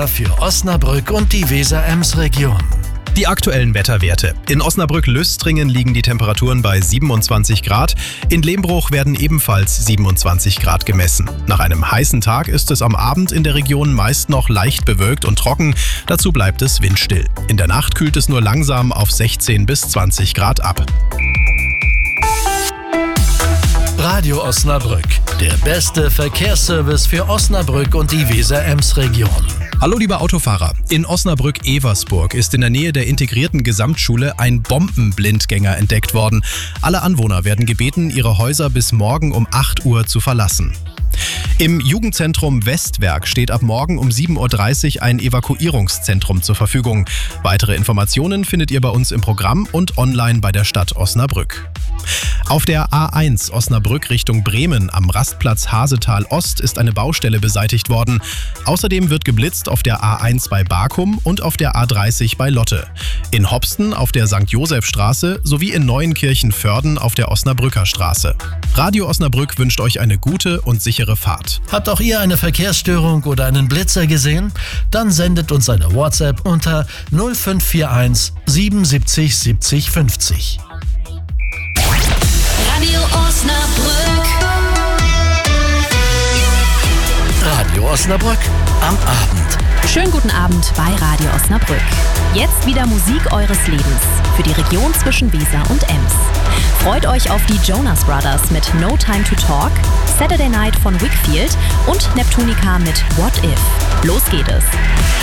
Für Osnabrück und die Weser-Ems-Region. Die aktuellen Wetterwerte. In Osnabrück-Lüstringen liegen die Temperaturen bei 27 Grad. In Lehmbruch werden ebenfalls 27 Grad gemessen. Nach einem heißen Tag ist es am Abend in der Region meist noch leicht bewölkt und trocken. Dazu bleibt es windstill. In der Nacht kühlt es nur langsam auf 16 bis 20 Grad ab. Radio Osnabrück. Der beste Verkehrsservice für Osnabrück und die Weser-Ems-Region. Hallo liebe Autofahrer, in Osnabrück-Eversburg ist in der Nähe der integrierten Gesamtschule ein Bombenblindgänger entdeckt worden. Alle Anwohner werden gebeten, ihre Häuser bis morgen um 8 Uhr zu verlassen. Im Jugendzentrum Westwerk steht ab morgen um 7.30 Uhr ein Evakuierungszentrum zur Verfügung. Weitere Informationen findet ihr bei uns im Programm und online bei der Stadt Osnabrück. Auf der A1 Osnabrück Richtung Bremen am Rastplatz Hasetal Ost ist eine Baustelle beseitigt worden. Außerdem wird geblitzt auf der A1 bei Barkum und auf der A30 bei Lotte. In Hopsten auf der St.-Joseph-Straße sowie in Neuenkirchen-Vörden auf der Osnabrücker Straße. Radio Osnabrück wünscht euch eine gute und sichere Fahrt. Habt auch ihr eine Verkehrsstörung oder einen Blitzer gesehen? Dann sendet uns eine WhatsApp unter 0541 77 70 50. Radio Osnabrück. Radio Osnabrück am Abend. Schönen guten Abend bei Radio Osnabrück. Jetzt wieder Musik eures Lebens für die Region zwischen Weser und Ems. Freut euch auf die Jonas Brothers mit No Time to Talk, Saturday Night von Wickfield und Neptunica mit What If. Los geht es.